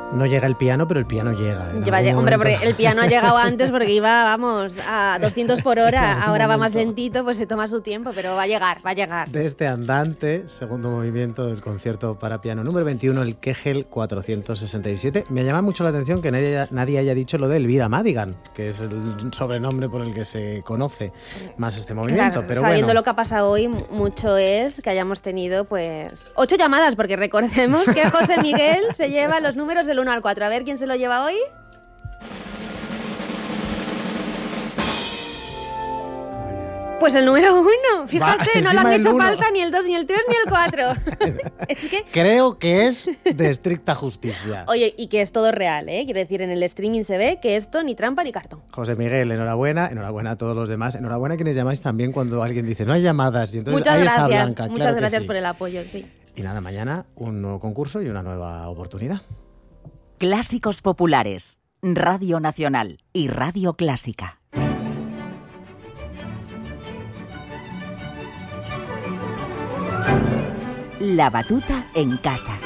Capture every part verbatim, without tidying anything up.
No llega el piano, pero el piano llega. Lleva, hombre, porque el piano ha llegado antes porque iba, vamos, a doscientos por hora. Ahora va más lentito, pues se toma su tiempo, pero va a llegar, va a llegar. De este andante, segundo movimiento del concierto para piano número veintiuno, el Kegel cuatrocientos sesenta y siete. Me llama mucho la atención que nadie, nadie haya dicho lo de Elvira Madigan, que es el sobrenombre por el que se conoce más este movimiento. Claro, pero sabiendo bueno. lo que ha pasado hoy, mucho es que hayamos tenido, pues, ocho llamadas, porque recordemos que José Miguel se lleva los números del uno al cuatro. A ver quién se lo lleva hoy. Pues el número uno. Fíjate, Va, no le han hecho uno. falta ni el dos, ni el tres, ni el cuatro. Es que... Creo que es de estricta justicia. Oye, y que es todo real, ¿eh? Quiero decir, en el streaming se ve que esto ni trampa ni cartón. José Miguel, enhorabuena, enhorabuena a todos los demás. Enhorabuena a quienes llamáis también cuando alguien dice no hay llamadas. Y entonces Muchas ahí gracias, está Blanca. muchas Claro que gracias sí. por el apoyo, sí. Y nada, mañana un nuevo concurso y una nueva oportunidad. Clásicos populares, Radio Nacional y Radio Clásica. La batuta en casa.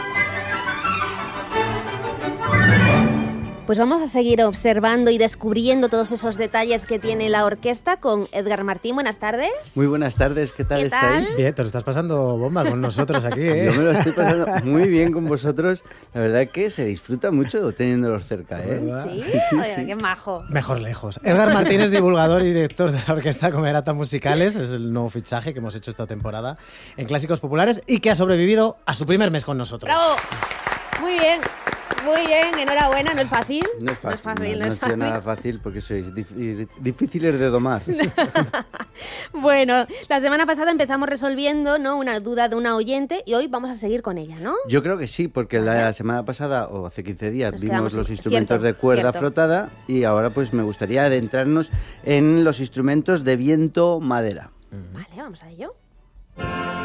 Pues vamos a seguir observando y descubriendo todos esos detalles que tiene la orquesta con Edgar Martín. Buenas tardes. Muy buenas tardes, ¿qué tal ¿Qué tal? estáis? Bien, te lo estás pasando bomba con nosotros aquí, ¿eh? Yo me lo estoy pasando muy bien con vosotros. La verdad que se disfruta mucho teniéndolos cerca, ¿eh? ¿Verdad? Sí, Sí, oye, sí. qué majo. Mejor lejos. Edgar Martín es divulgador y director de la Orquesta Camerata Musicales. Es el nuevo fichaje que hemos hecho esta temporada en Clásicos Populares y que ha sobrevivido a su primer mes con nosotros. ¡Bravo! Muy bien, muy bien, enhorabuena. ¿No es fácil? No es fácil, no es fácil. no, No no es ha sido fácil. nada fácil porque sois dif- difíciles de domar. Bueno, la semana pasada empezamos resolviendo, ¿no?, una duda de una oyente y hoy vamos a seguir con ella, ¿no? Yo creo que sí, porque la semana pasada, o hace quince días, Nos vimos quedamos- los instrumentos cierto, de cuerda cierto. frotada y ahora pues me gustaría adentrarnos en los instrumentos de viento madera. Vale, vamos a ello.